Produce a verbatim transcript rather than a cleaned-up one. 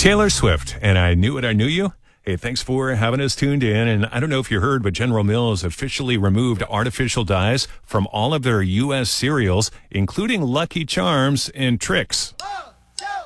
Taylor Swift, and I Knew It, I Knew You. Hey, thanks for having us tuned in. And I don't know if you heard, but General Mills officially removed artificial dyes from all of their U S cereals, including Lucky Charms and Trix.